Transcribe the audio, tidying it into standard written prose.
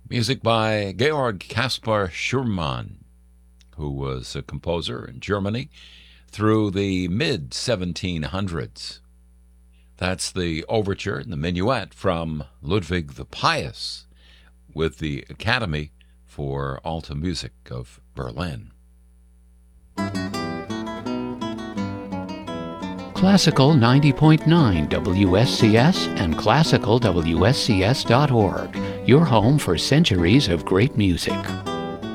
Music by Georg Caspar Schurmann, who was a composer in Germany through the mid-1700s. That's the overture and the minuet from Ludwig the Pious with the Academy for Alta Music of Berlin. Classical 90.9 WSCS and classicalwscs.org, your home for centuries of great music.